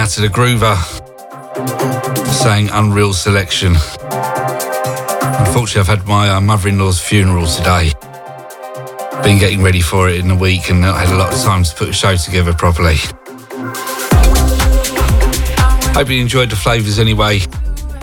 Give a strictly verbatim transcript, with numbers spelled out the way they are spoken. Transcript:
to the Groover saying Unreal Selection. Unfortunately, I've had my uh, mother-in-law's funeral today. Been getting ready for it in the week and not had a lot of time to put a show together properly. Hope you enjoyed the flavours anyway.